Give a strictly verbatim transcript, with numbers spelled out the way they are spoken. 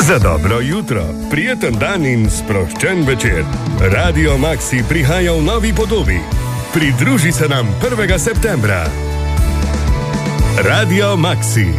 Za dobro jutro, prijeten dan in sproščen večer. Radio Maxi prihaja v novi podobi. Pridruži se nam prvega septembra. Radio Maxi.